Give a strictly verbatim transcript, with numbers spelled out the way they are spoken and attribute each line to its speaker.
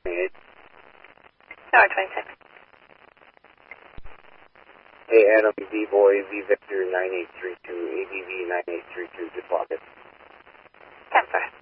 Speaker 1: twenty-eight.
Speaker 2: Tower twenty-six.
Speaker 1: Hey, Adam, V-Boy, V-Victor nine eight three two, A B V nine eight three two, good pocket.
Speaker 2: ten four.